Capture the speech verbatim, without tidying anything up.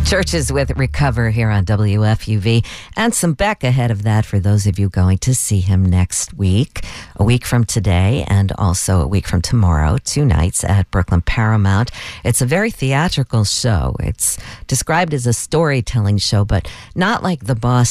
Churches with Recover here on W F U V, and some Beck ahead of that for those of you going to see him next week, a week from today, and also a week from tomorrow, two nights at Brooklyn Paramount. It's a very theatrical show. It's described as a storytelling show, but not like The Boss